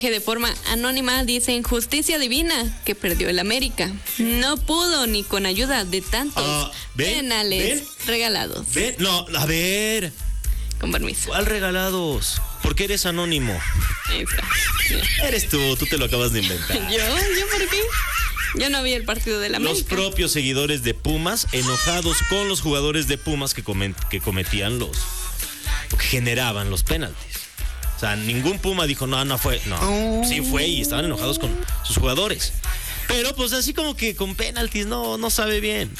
Que de forma anónima dicen justicia divina que perdió el América. No pudo ni con ayuda de tantos penales regalados. No, a ver. Con permiso. ¿Cuál regalados? ¿Por qué eres anónimo? Ahí está. Eres tú te lo acabas de inventar. ¿Yo por qué? Yo no vi el partido de la América. Los propios seguidores de Pumas enojados con los jugadores de Pumas que cometían que generaban los penaltis. O sea, ningún Puma dijo, no fue. No, sí fue y estaban enojados con sus jugadores. Pero pues así como que con penaltis no sabe bien.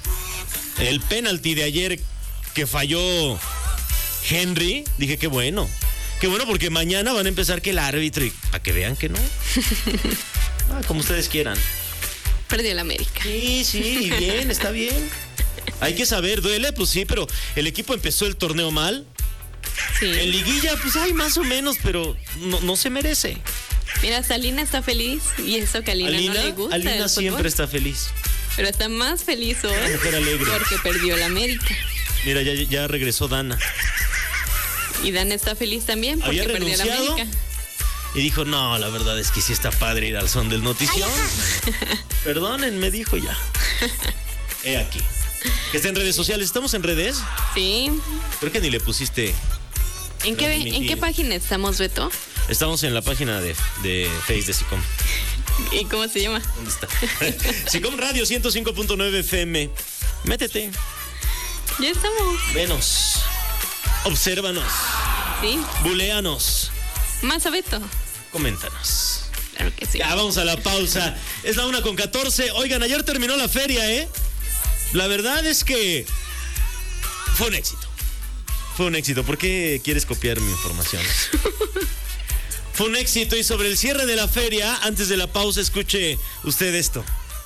El penalti de ayer que falló Henry, dije qué bueno. Qué bueno porque mañana van a empezar que el árbitro y para que vean que no. Como ustedes quieran. Perdió el América. Sí, bien, está bien. Hay que saber, duele, pues sí, pero el equipo empezó el torneo mal. Sí. En liguilla, pues hay más o menos, pero no se merece. Mira, Salina está feliz y eso que a Alina no le gusta. Alina siempre está feliz. Pero está más feliz hoy. Una mujer alegre. Porque perdió el América. Mira, ya regresó Dana. Y Dana está feliz también porque perdió el América. Y dijo, no, la verdad es que sí está padre ir al son del notición. Perdónenme, dijo ya. He aquí. Que está en redes sociales. ¿Estamos en redes? Sí. Creo que ni le pusiste. ¿En qué página estamos, Beto? Estamos en la página de Face de SICOM. ¿Y cómo se llama? ¿Dónde está? SICOM Radio 105.9 FM. Métete. Ya estamos. Venos. Obsérvanos. Sí. Buléanos. Más a Beto. Coméntanos. Claro que sí. Ya vamos a la pausa. Es la 1:14. Oigan, ayer terminó la feria, ¿eh? La verdad es que fue un éxito. Fue un éxito. ¿Por qué quieres copiar mi información? Fue un éxito y sobre el cierre de la feria, antes de la pausa, escuche usted esto.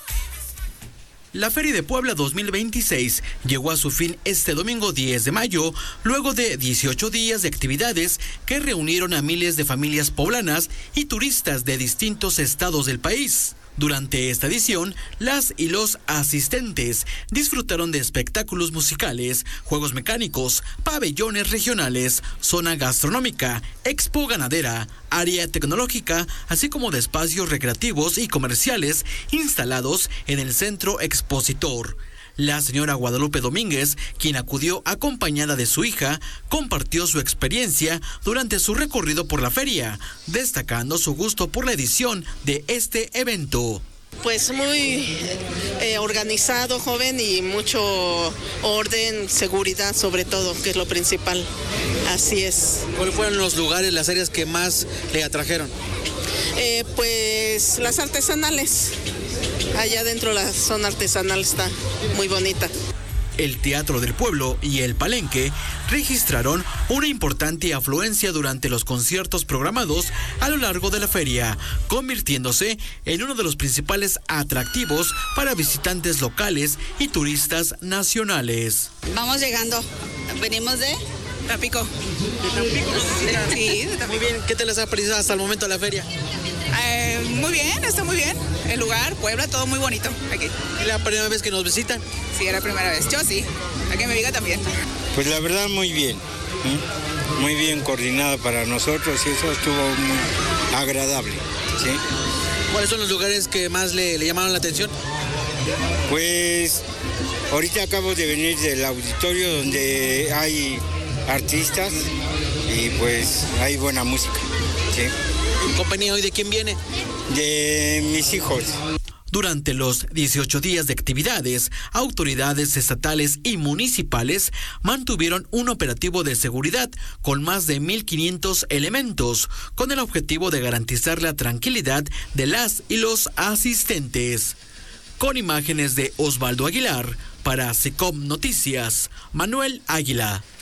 La Feria de Puebla 2026 llegó a su fin este domingo 10 de mayo, luego de 18 días de actividades que reunieron a miles de familias poblanas y turistas de distintos estados del país. Durante esta edición, las y los asistentes disfrutaron de espectáculos musicales, juegos mecánicos, pabellones regionales, zona gastronómica, expo ganadera, área tecnológica, así como de espacios recreativos y comerciales instalados en el centro expositor. La señora Guadalupe Domínguez, quien acudió acompañada de su hija, compartió su experiencia durante su recorrido por la feria, destacando su gusto por la edición de este evento. Pues muy organizado, joven, y mucho orden, seguridad sobre todo, que es lo principal. Así es. ¿Cuáles fueron los lugares, las áreas que más le atrajeron? Pues las artesanales. Allá dentro la zona artesanal está muy bonita. El Teatro del Pueblo y el Palenque registraron una importante afluencia durante los conciertos programados a lo largo de la feria, convirtiéndose en uno de los principales atractivos para visitantes locales y turistas nacionales. Vamos llegando, venimos de Tampico. ¿De Tampico? Sí, de Tampico. Muy bien, ¿qué te les ha parecido hasta el momento la feria? Muy bien, está muy bien. El lugar, Puebla, todo muy bonito aquí. ¿Es la primera vez que nos visitan? Sí, era la primera vez. Yo sí. A que me diga también. Pues la verdad muy bien. Muy bien coordinada para nosotros y eso estuvo muy agradable. ¿Sí? ¿Cuáles son los lugares que más le llamaron la atención? Pues ahorita acabo de venir del auditorio donde hay artistas y pues hay buena música. ¿Sí? ¿Compañía hoy de quién viene? De mis hijos. Durante los 18 días de actividades, autoridades estatales y municipales mantuvieron un operativo de seguridad con más de 1,500 elementos, con el objetivo de garantizar la tranquilidad de las y los asistentes. Con imágenes de Osvaldo Aguilar, para SICOM Noticias, Manuel Águila.